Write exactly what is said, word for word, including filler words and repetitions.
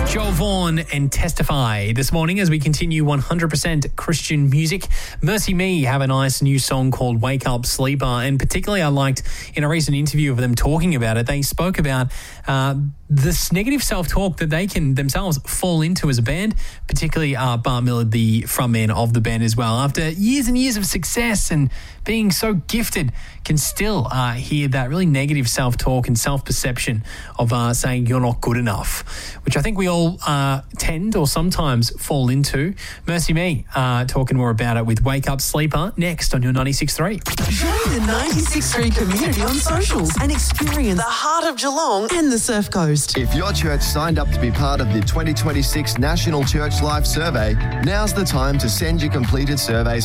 Joel Vaughan and Testify this morning as we continue one hundred percent Christian music. Mercy Me have a nice new song called Wake Up Sleeper, and particularly I liked in a recent interview of them talking about it, they spoke about uh, this negative self-talk that they can themselves fall into as a band, particularly uh, Bart Millard, the frontman of the band as well. After years and years of success and being so gifted, can still uh, hear that really negative self-talk and self-perception of uh, saying you're not good enough, which I think we all uh, tend or sometimes fall into. Mercy Me uh, talking more about it with Wake Up Sleeper next on your ninety-six point three. Join the ninety-six point three community on socials and experience the heart of Geelong and the Surf Coast. If your church signed up to be part of the twenty twenty-six National Church Life Survey, now's the time to send your completed surveys